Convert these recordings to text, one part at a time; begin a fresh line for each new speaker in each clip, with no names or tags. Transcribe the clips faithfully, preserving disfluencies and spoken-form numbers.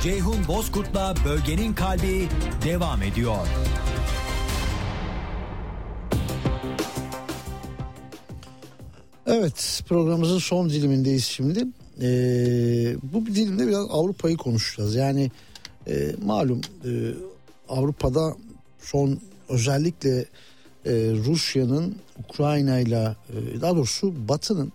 Ceyhun Bozkurt'la Bölgenin Kalbi devam ediyor.
Evet, programımızın son dilimindeyiz şimdi. Ee, bu dilimde biraz Avrupa'yı konuşacağız. Yani e, malum e, Avrupa'da son özellikle e, Rusya'nın Ukrayna'yla e, daha doğrusu Batı'nın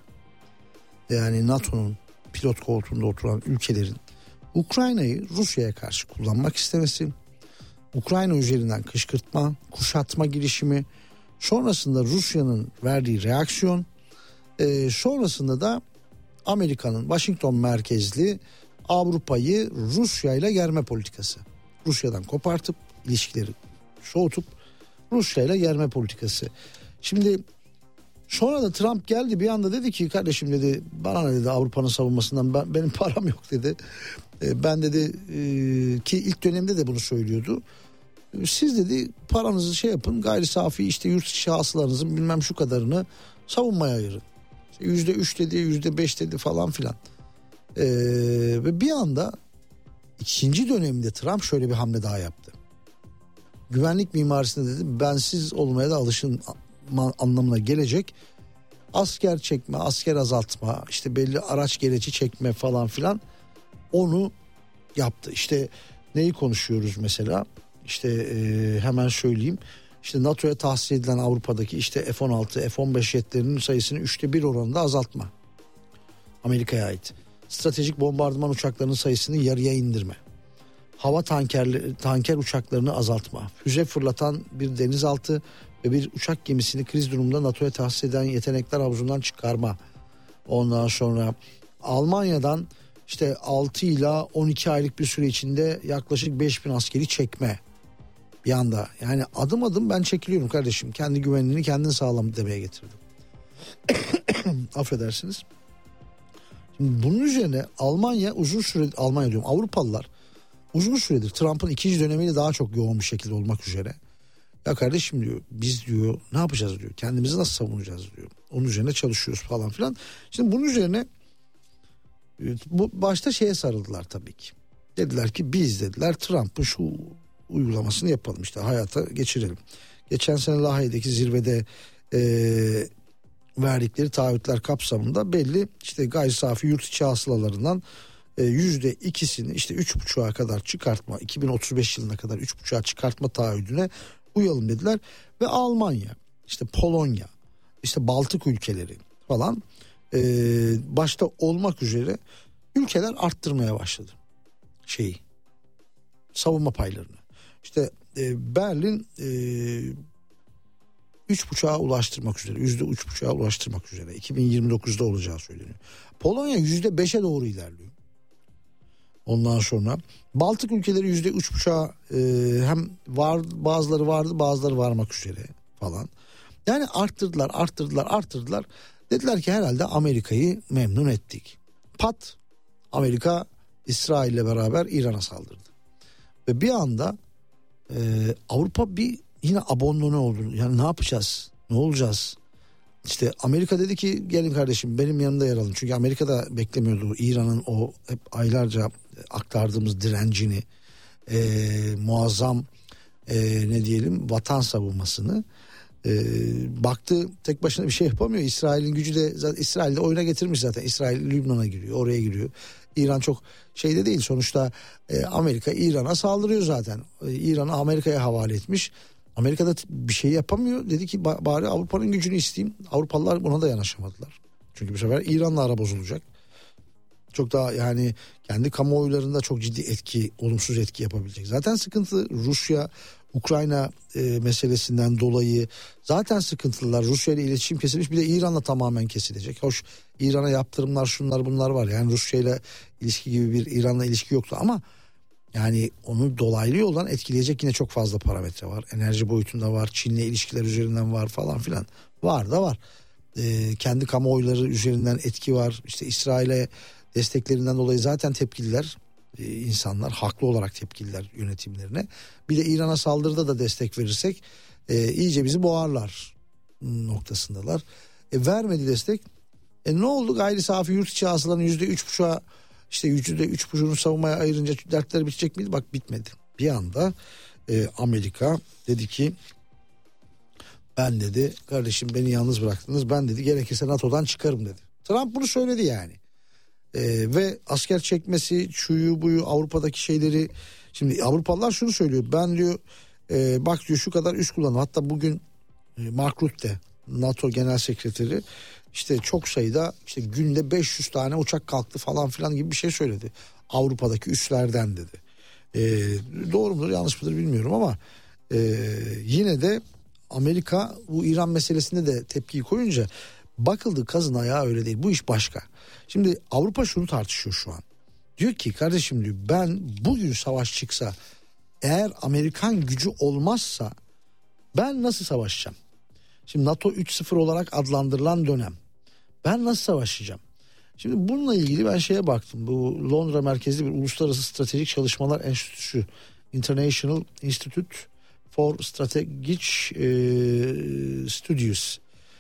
yani NATO'nun pilot koltuğunda oturan ülkelerin Ukrayna'yı Rusya'ya karşı kullanmak istemesi, Ukrayna üzerinden kışkırtma, kuşatma girişimi, sonrasında Rusya'nın verdiği reaksiyon, e, sonrasında da Amerika'nın Washington merkezli Avrupa'yı Rusya ile germe politikası. Rusya'dan kopartıp ilişkileri soğutup Rusya ile germe politikası. Şimdi sonra da Trump geldi bir anda dedi ki kardeşim dedi bana ne dedi Avrupa'nın savunmasından ben, benim param yok dedi. E, ben dedi e, ki ilk dönemde de bunu söylüyordu. Siz dedi paranızı şey yapın gayri safi işte yurt içi hasılanızın bilmem şu kadarını savunmaya ayırın. Yüzde üç dedi yüzde beş dedi falan filan. Ee, ve bir anda ikinci dönemde Trump şöyle bir hamle daha yaptı. Güvenlik mimarisinde dedi bensiz olmaya da alışın anlamına gelecek. Asker çekme, asker azaltma, işte belli araç gereci çekme falan filan onu yaptı. İşte neyi konuşuyoruz mesela? İşte e, hemen söyleyeyim. İşte NATO'ya tahsis edilen Avrupa'daki işte F on altı, F on beş jetlerinin sayısını üçte bir oranında azaltma. Amerika'ya ait. Stratejik bombardıman uçaklarının sayısını yarıya indirme. Hava tankerli, tanker uçaklarını azaltma. Füze fırlatan bir denizaltı ve bir uçak gemisini kriz durumunda NATO'ya tahsis eden yetenekler havuzundan çıkarma. Ondan sonra Almanya'dan işte altı ila on iki aylık bir süre içinde yaklaşık beş bin askeri çekme. Bir anda yani adım adım ben çekiliyorum kardeşim. Kendi güvenliğini kendin sağlam demeye getirdim. Affedersiniz. Şimdi bunun üzerine Almanya uzun süre Almanya diyorum Avrupalılar uzun süredir Trump'ın ikinci dönemiyle daha çok yoğun bir şekilde olmak üzere. Ya kardeşim diyor biz diyor ne yapacağız diyor. Kendimizi nasıl savunacağız diyor. Onun üzerine çalışıyoruz falan filan. Şimdi bunun üzerine bu başta şeye sarıldılar tabii ki. Dediler ki biz dediler Trump'ın şu uygulamasını yapalım işte hayata geçirelim. Geçen sene Lahey'deki zirvede e, verdikleri taahhütler kapsamında belli işte gayri safi yurt içi hasılalarından yüzde ikisini işte üç buçuğa kadar çıkartma iki bin otuz beş yılına kadar üç buçuğa çıkartma taahhüdüne uyalım dediler ve Almanya işte Polonya işte Baltık ülkeleri falan e, başta olmak üzere ülkeler arttırmaya başladı şeyi savunma paylarını. İşte e, Berlin e, üç buçuğa ulaştırmak üzere yüzde üç buçuğa ulaştırmak üzere iki bin yirmi dokuzda olacağı söyleniyor. Polonya yüzde beşe doğru ilerliyor. Ondan sonra Baltık ülkeleri yüzde üç buçuğa e, hem var bazıları vardı bazıları varmak üzere falan. Yani arttırdılar arttırdılar arttırdılar. Dediler ki herhalde Amerika'yı memnun ettik. Pat Amerika İsrail ile beraber İran'a saldırdı. Ve bir anda e, Avrupa bir yine abandone oldu. Yani ne yapacağız? Ne olacağız? İşte Amerika dedi ki gelin kardeşim benim yanımda yer alın. Çünkü Amerika da beklemiyordu İran'ın o hep aylarca aktardığımız direncini, e, muazzam e, ne diyelim vatan savunmasını. E, baktı tek başına bir şey yapamıyor. İsrail'in gücü de zaten İsrail'de oyuna getirmiş zaten. İsrail Lübnan'a giriyor, oraya giriyor. İran çok şeyde değil sonuçta e, Amerika İran'a saldırıyor zaten. E, İran'ı Amerika'ya havale etmiş. Amerika'da bir şey yapamıyor. Dedi ki bari Avrupa'nın gücünü isteyeyim. Avrupalılar buna da yanaşamadılar. Çünkü bu sefer İran'la ara bozulacak. Çok daha yani kendi kamuoylarında çok ciddi etki, olumsuz etki yapabilecek. Zaten sıkıntı Rusya, Ukrayna e, meselesinden dolayı zaten sıkıntılılar. Rusya ile iletişim kesilmiş bir de İran'la tamamen kesilecek. Hoş İran'a yaptırımlar şunlar bunlar var. Yani Rusya ile ilişki gibi bir İran'la ilişki yoktu ama yani onu dolaylı yoldan etkileyecek yine çok fazla parametre var. Enerji boyutunda var, Çin'le ilişkiler üzerinden var falan filan. Var da var. Ee, kendi kamuoyları üzerinden etki var. İşte İsrail'e desteklerinden dolayı zaten tepkililer. Ee, insanlar haklı olarak tepkililer yönetimlerine. Bir de İran'a saldırıda da destek verirsek e, iyice bizi boğarlar noktasındalar. E, vermedi destek. E, ne oldu? Gayri safi yurt içi hasılanın yüzde üç buçuğa işte yüzde üç buçuğunu savunmaya ayırınca dertler bitecek miydi? Bak bitmedi. Bir anda e, Amerika dedi ki ben dedi kardeşim beni yalnız bıraktınız, ben dedi gerekirse NATO'dan çıkarım dedi. Trump bunu söyledi yani. E, ve asker çekmesi, şuyu buyu, Avrupa'daki şeyleri, şimdi Avrupalılar şunu söylüyor, ben diyor e, bak diyor şu kadar üs kullanım. Hatta bugün e, Mark Rutte, NATO Genel Sekreteri, işte çok sayıda işte günde beş yüz tane uçak kalktı falan filan gibi bir şey söyledi. Avrupa'daki üslerden dedi. E, doğru mudur yanlış mıdır bilmiyorum ama e, yine de Amerika bu İran meselesinde de tepkiyi koyunca bakıldı kazın ayağı öyle değil. Bu iş başka. Şimdi Avrupa şunu tartışıyor şu an. Diyor ki kardeşim diyor ben bugün savaş çıksa, eğer Amerikan gücü olmazsa ben nasıl savaşacağım? Şimdi NATO üç sıfır olarak adlandırılan dönem. Ben nasıl savaşacağım? Şimdi bununla ilgili ben şeye baktım. Bu Londra merkezli bir uluslararası stratejik çalışmalar enstitüsü, International Institute for Strategic e, Studies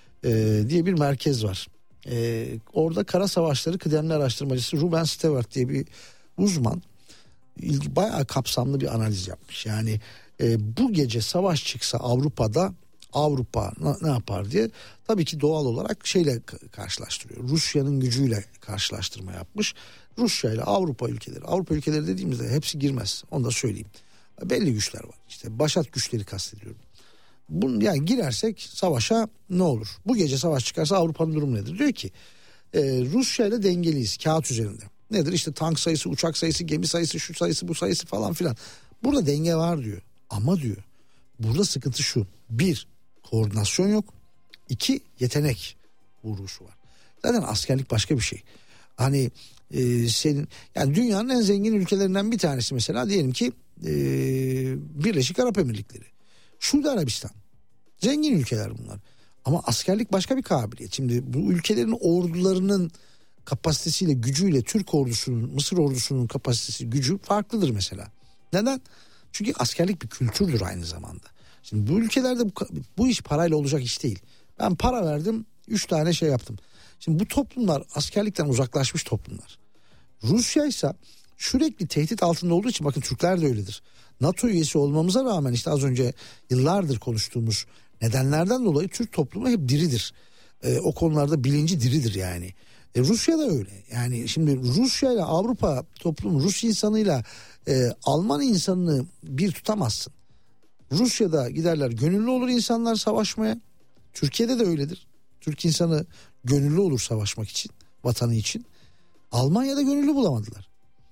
e, diye bir merkez var. E, orada kara savaşları kıdemli araştırmacısı Ruben Stewart diye bir uzman ilgi, bayağı kapsamlı bir analiz yapmış. Yani e, bu gece savaş çıksa Avrupa'da Avrupa ne yapar diye tabii ki doğal olarak şeyle karşılaştırıyor. Rusya'nın gücüyle karşılaştırma yapmış. Rusya ile Avrupa ülkeleri. Avrupa ülkeleri dediğimizde hepsi girmez. Onu da söyleyeyim. Belli güçler var. İşte başat güçleri kastediyorum. Bunun, yani girersek savaşa ne olur? Bu gece savaş çıkarsa Avrupa'nın durumu nedir? Diyor ki e, Rusya ile dengeliyiz kağıt üzerinde. Nedir? İşte tank sayısı, uçak sayısı, gemi sayısı, şu sayısı, bu sayısı falan filan. Burada denge var diyor. Ama diyor burada sıkıntı şu. Bir, koordinasyon yok. İki, yetenek vurgusu var. Zaten askerlik başka bir şey. Hani e, senin yani dünyanın en zengin ülkelerinden bir tanesi mesela diyelim ki e, Birleşik Arap Emirlikleri, Suudi Arabistan. Zengin ülkeler bunlar. Ama askerlik başka bir kabiliyet. Şimdi bu ülkelerin ordularının kapasitesiyle, gücüyle Türk ordusunun, Mısır ordusunun kapasitesi, gücü farklıdır mesela. Neden? Çünkü askerlik bir kültürdür aynı zamanda. Şimdi bu ülkelerde bu, bu iş parayla olacak iş değil. Ben para verdim, üç tane şey yaptım. Şimdi bu toplumlar askerlikten uzaklaşmış toplumlar. Rusya ise sürekli tehdit altında olduğu için, bakın Türkler de öyledir. NATO üyesi olmamıza rağmen işte az önce yıllardır konuştuğumuz nedenlerden dolayı Türk toplumu hep diridir. Ee, o konularda bilinci diridir yani. E, Rusya da öyle. Yani şimdi Rusya ile Avrupa toplumu, Rus insanıyla e, Alman insanını bir tutamazsın. Rusya'da giderler, gönüllü olur insanlar savaşmaya. Türkiye'de de öyledir. Türk insanı gönüllü olur savaşmak için, vatanı için. Almanya'da gönüllü bulamadılar.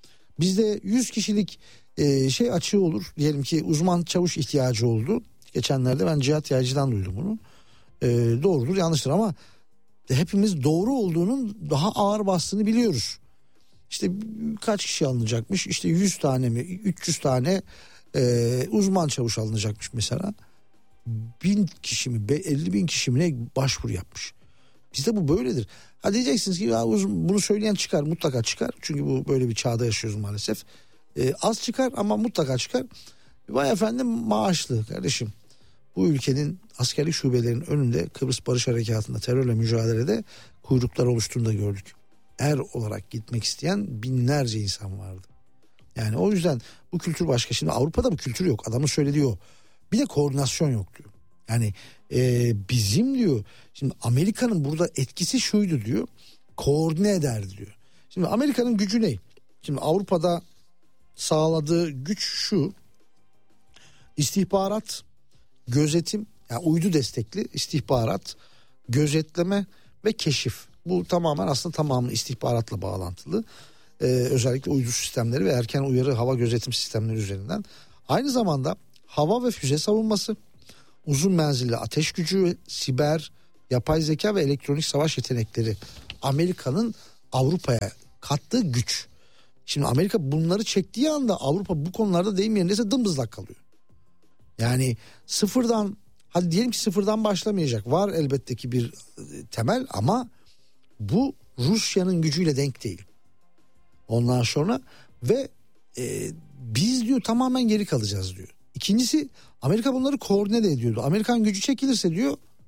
Bizde yüz kişilik e, şey açığı olur. Diyelim ki uzman çavuş ihtiyacı oldu. Geçenlerde ben Cihat Yaycı'dan duydum bunu. E, doğrudur yanlıştır ama hepimiz doğru olduğunun daha ağır bastığını biliyoruz. İşte kaç kişi alınacakmış? İşte yüz tane mi, üç yüz tane e, uzman çavuş alınacakmış mesela. Bin kişi mi, elli bin kişi mi ne başvuru yapmış. Bizde bu böyledir. Ha diyeceksiniz ki ya bunu söyleyen çıkar, mutlaka çıkar. Çünkü bu böyle bir çağda yaşıyoruz maalesef. E, az çıkar ama mutlaka çıkar. Vay efendim maaşlı kardeşim. Bu ülkenin askerlik şubelerinin önünde Kıbrıs Barış Harekatı'nda terörle mücadelede kuyruklar oluştuğunu da gördük. Er olarak gitmek isteyen binlerce insan vardı. Yani o yüzden bu kültür başka. Şimdi Avrupa'da bu kültür yok. Adamın söylediği o. Bir de koordinasyon yok diyor. Yani e, bizim diyor. Şimdi Amerika'nın burada etkisi şuydu diyor. Koordine ederdi diyor. Şimdi Amerika'nın gücü ne? Şimdi Avrupa'da sağladığı güç şu. İstihbarat, gözetim, yani uydu destekli istihbarat, gözetleme ve keşif. Bu tamamen aslında tamamı istihbaratla bağlantılı. Ee, özellikle uydu sistemleri ve erken uyarı hava gözetim sistemleri üzerinden. Aynı zamanda hava ve füze savunması, uzun menzilli ateş gücü, siber, yapay zeka ve elektronik savaş yetenekleri Amerika'nın Avrupa'ya kattığı güç. Şimdi Amerika bunları çektiği anda Avrupa bu konularda deyim yerindeyse dımdızlak kalıyor. Yani sıfırdan, hadi diyelim ki sıfırdan başlamayacak. Var elbette ki bir temel ama bu Rusya'nın gücüyle denk değil. Ondan sonra ve e, biz diyor tamamen geri kalacağız diyor. İkincisi Amerika bunları koordine de ediyordu. Amerikan gücü çekilirse diyor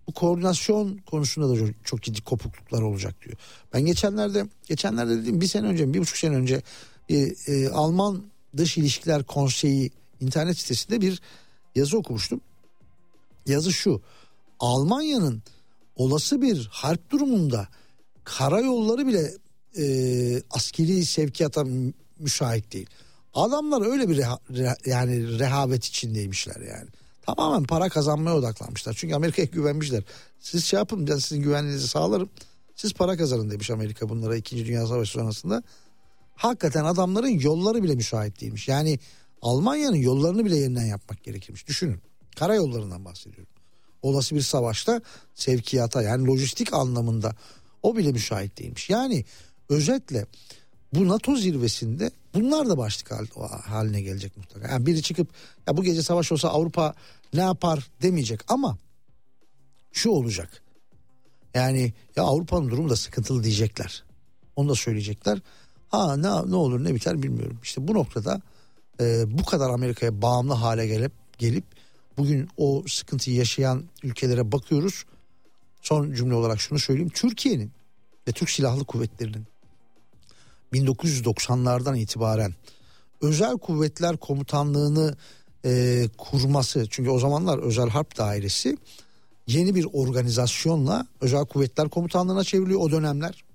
bu koordinasyon konusunda da çok, çok ciddi kopukluklar olacak diyor. Ben geçenlerde geçenlerde dedim bir sene önce bir buçuk sene önce e, e, Alman Dış İlişkiler Konseyi internet sitesinde bir yazı okumuştum. Yazı şu: Almanya'nın olası bir harp durumunda karayolları bile e, askeri sevkiyata müsait değil. Adamlar öyle bir reha, re, yani rehavet içindeymişler yani. Tamamen para kazanmaya odaklanmışlar. Çünkü Amerika'ya güvenmişler. Siz şey yapın, ben sizin güvenliğinizi sağlarım. Siz para kazanın demiş Amerika bunlara İkinci Dünya Savaşı sonrasında. Hakikaten adamların yolları bile müsait değilmiş. Yani Almanya'nın yollarını bile yeniden yapmak gerekirmiş. Düşünün. Karayollarından bahsediyorum. Olası bir savaşta sevkiyata, yani lojistik anlamında o bile müsait değilmiş. Yani özetle bu NATO zirvesinde bunlar da başlık haline gelecek mutlaka. Yani biri çıkıp ya bu gece savaş olsa Avrupa ne yapar demeyecek ama şu olacak. Yani ya Avrupa'nın durumu da sıkıntılı diyecekler. Onu da söyleyecekler. Ha ne ne olur ne biter bilmiyorum. İşte bu noktada e, bu kadar Amerika'ya bağımlı hale gelip gelip bugün o sıkıntıyı yaşayan ülkelere bakıyoruz. Son cümle olarak şunu söyleyeyim. Türkiye'nin ve Türk Silahlı Kuvvetleri'nin bin dokuz yüz doksanlardan itibaren Özel Kuvvetler Komutanlığı'nı e, kurması, çünkü o zamanlar Özel Harp Dairesi yeni bir organizasyonla Özel Kuvvetler Komutanlığı'na çevriliyor o dönemler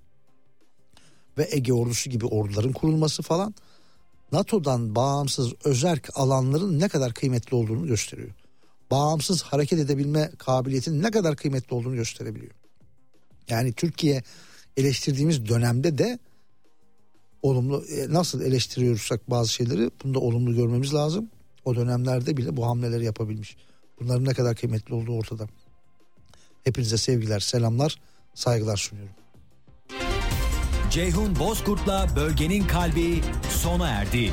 ve Ege Ordusu gibi orduların kurulması falan NATO'dan bağımsız özerk alanların ne kadar kıymetli olduğunu gösteriyor. Bağımsız hareket edebilme kabiliyetinin ne kadar kıymetli olduğunu gösterebiliyor. Yani Türkiye eleştirdiğimiz dönemde de olumlu, nasıl eleştiriyorsak bazı şeyleri, bunu da olumlu görmemiz lazım. O dönemlerde bile bu hamleleri yapabilmiş. Bunların ne kadar kıymetli olduğu ortada. Hepinize sevgiler, selamlar, saygılar sunuyorum.
Ceyhun Bozkurt'la Bölgenin Kalbi sona erdi.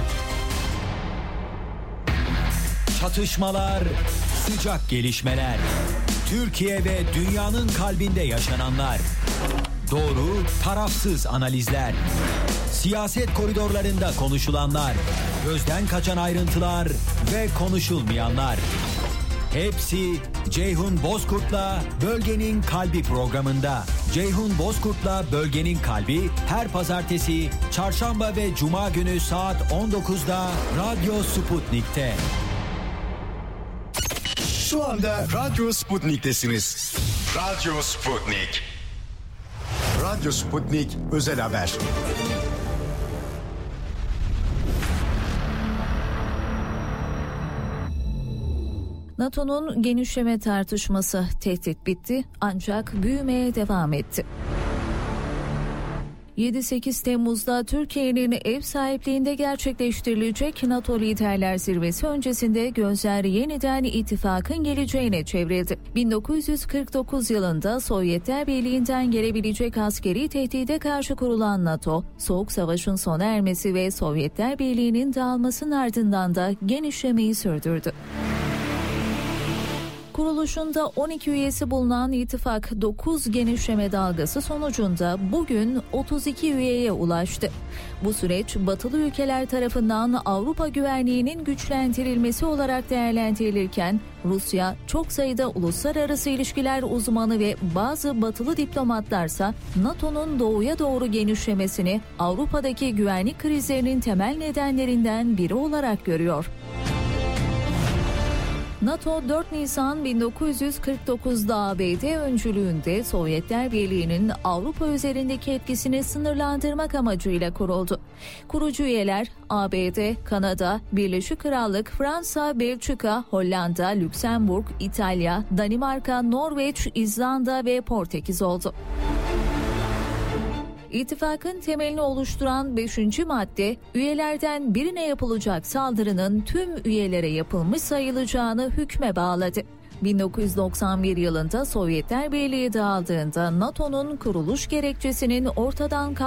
Çatışmalar, sıcak gelişmeler, Türkiye ve dünyanın kalbinde yaşananlar. Doğru, tarafsız analizler. Siyaset koridorlarında konuşulanlar, gözden kaçan ayrıntılar ve konuşulmayanlar. Hepsi Ceyhun Bozkurt'la Bölgenin Kalbi programında. Ceyhun Bozkurt'la Bölgenin Kalbi her pazartesi, çarşamba ve cuma günü saat on dokuzda Radyo Sputnik'te.
Şu anda Radyo Sputnik'tesiniz. Radyo Sputnik. Radyo Sputnik Özel Haber.
NATO'nun genişleme tartışması, tehdit bitti ancak büyümeye devam etti. yedi sekiz Temmuz'da Türkiye'nin ev sahipliğinde gerçekleştirilecek NATO Liderler Zirvesi öncesinde gözler yeniden ittifakın geleceğine çevrildi. bin dokuz yüz kırk dokuz yılında Sovyetler Birliği'nden gelebilecek askeri tehdide karşı kurulan NATO, Soğuk Savaş'ın sona ermesi ve Sovyetler Birliği'nin dağılmasının ardından da genişlemeyi sürdürdü. Kuruluşunda on iki üyesi bulunan ittifak dokuz genişleme dalgası sonucunda bugün otuz iki üyeye ulaştı. Bu süreç batılı ülkeler tarafından Avrupa güvenliğinin güçlendirilmesi olarak değerlendirilirken Rusya, çok sayıda uluslararası ilişkiler uzmanı ve bazı batılı diplomatlarsa NATO'nun doğuya doğru genişlemesini Avrupa'daki güvenlik krizlerinin temel nedenlerinden biri olarak görüyor. NATO dört Nisan bin dokuz yüz kırk dokuz'da A B D öncülüğünde Sovyetler Birliği'nin Avrupa üzerindeki etkisini sınırlandırmak amacıyla kuruldu. Kurucu üyeler A B D, Kanada, Birleşik Krallık, Fransa, Belçika, Hollanda, Lüksemburg, İtalya, Danimarka, Norveç, İzlanda ve Portekiz oldu. İttifakın temelini oluşturan beşinci madde, üyelerden birine yapılacak saldırının tüm üyelere yapılmış sayılacağını hükme bağladı. bin dokuz yüz doksan bir yılında Sovyetler Birliği dağıldığında NATO'nun kuruluş gerekçesinin ortadan kalkmasını